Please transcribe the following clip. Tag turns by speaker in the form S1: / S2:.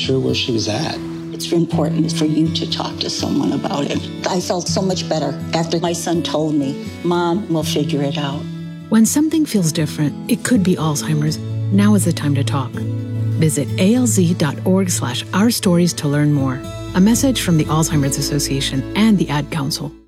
S1: sure where she was at.
S2: It's important for you to talk to someone about it. I felt so much better after my son told me, Mom, we'll figure it out.
S3: When something feels different, it could be Alzheimer's. Now is the time to talk. Visit alz.org/ourstories to learn more. A message from the Alzheimer's Association and the Ad Council.